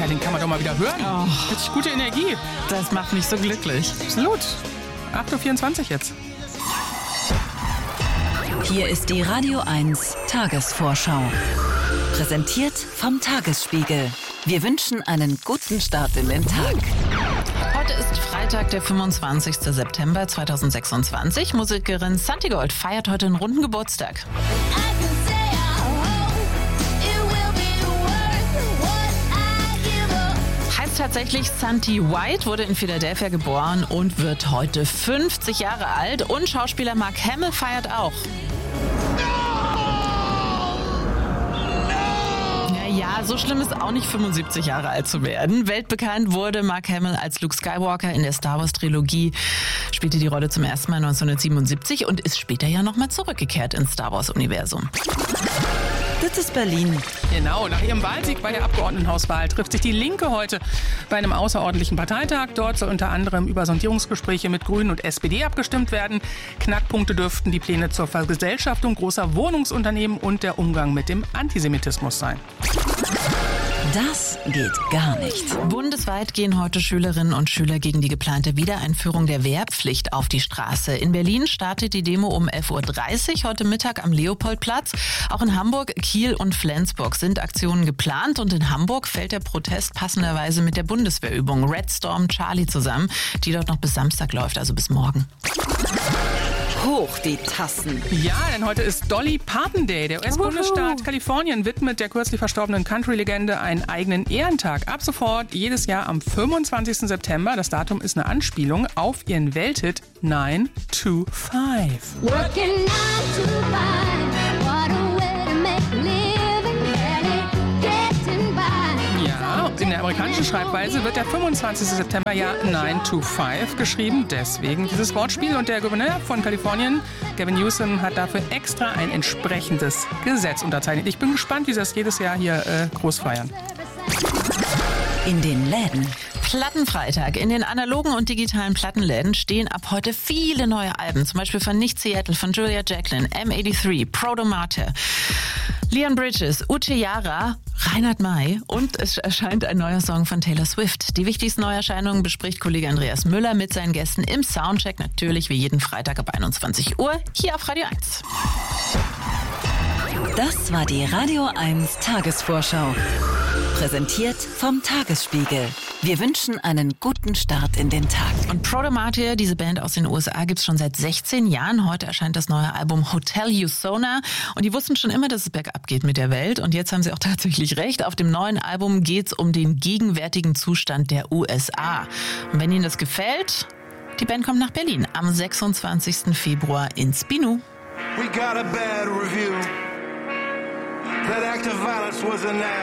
Ja, den kann man doch mal wieder hören. Oh. Richtig gute Energie. Das macht mich so glücklich. Absolut. 8.24 Uhr jetzt. Hier ist die Radio 1 Tagesvorschau. Präsentiert vom Tagesspiegel. Wir wünschen einen guten Start in den Tag. Heute ist Freitag, der 25. September 2026. Musikerin Santi Gold feiert heute einen runden Geburtstag. Heißt tatsächlich Santi White, wurde in Philadelphia geboren und wird heute 50 Jahre alt. Und Schauspieler Mark Hamill feiert auch. Ja, so schlimm ist auch nicht 75 Jahre alt zu werden. Weltbekannt wurde Mark Hamill als Luke Skywalker in der Star Wars Trilogie, spielte die Rolle zum ersten Mal 1977 und ist später ja nochmal zurückgekehrt ins Star Wars Universum. Das ist Berlin. Genau, nach ihrem Wahlsieg bei der Abgeordnetenhauswahl trifft sich die Linke heute bei einem außerordentlichen Parteitag. Dort soll unter anderem über Sondierungsgespräche mit Grünen und SPD abgestimmt werden. Knackpunkte dürften die Pläne zur Vergesellschaftung großer Wohnungsunternehmen und der Umgang mit dem Antisemitismus sein. Das geht gar nicht. Bundesweit gehen heute Schülerinnen und Schüler gegen die geplante Wiedereinführung der Wehrpflicht auf die Straße. In Berlin startet die Demo um 11.30 Uhr heute Mittag am Leopoldplatz. Auch in Hamburg, Kiel und Flensburg sind Aktionen geplant. Und in Hamburg fällt der Protest passenderweise mit der Bundeswehrübung Red Storm Charlie zusammen, die dort noch bis Samstag läuft, also bis morgen. Hoch die Tassen. Ja, denn heute ist Dolly Parton Day. Der US-Bundesstaat Kalifornien widmet der kürzlich verstorbenen Country-Legende einen eigenen Ehrentag. Ab sofort jedes Jahr am 25. September. Das Datum ist eine Anspielung auf ihren Welthit 9 to 5. Working 9 to 5, what a way to make a living, barely getting by. Ja, in der amerikanischen Schreibweise wird der 25. September ja 9 to 5 geschrieben. Deswegen dieses Wortspiel. Und der Gouverneur von Kalifornien, Gavin Newsom, hat dafür extra ein entsprechendes Gesetz unterzeichnet. Ich bin gespannt, wie sie das jedes Jahr hier groß feiern. In den Läden. Plattenfreitag. In den analogen und digitalen Plattenläden stehen ab heute viele neue Alben. Zum Beispiel von Nicht Seattle, von Julia Jacqueline, M83, Proto-Mate, Leon Bridges, Ute Jara, Reinhard May und es erscheint ein neuer Song von Taylor Swift. Die wichtigsten Neuerscheinungen bespricht Kollege Andreas Müller mit seinen Gästen im Soundcheck, natürlich wie jeden Freitag ab 21 Uhr hier auf Radio 1. Das war die Radio 1 Tagesvorschau. Präsentiert vom Tagesspiegel. Wir wünschen einen guten Start in den Tag. Und Proto-Mate, diese Band aus den USA, gibt's schon seit 16 Jahren. Heute erscheint das neue Album Hotel Usona. Und die wussten schon immer, dass es bergab geht mit der Welt. Und jetzt haben sie auch tatsächlich recht. Auf dem neuen Album geht's um den gegenwärtigen Zustand der USA. Und wenn Ihnen das gefällt, die Band kommt nach Berlin am 26. Februar ins Binu. We got a bad review. That act of violence was an act.